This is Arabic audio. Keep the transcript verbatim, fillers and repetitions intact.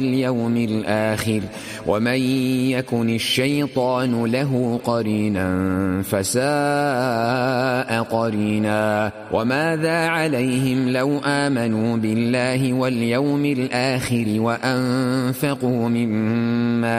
اليوم الآخر ومن يكن الشيطان له قرينا فساء قرينا وماذا عليهم لو آمنوا بالله واليوم الآخر وأنفقوا مما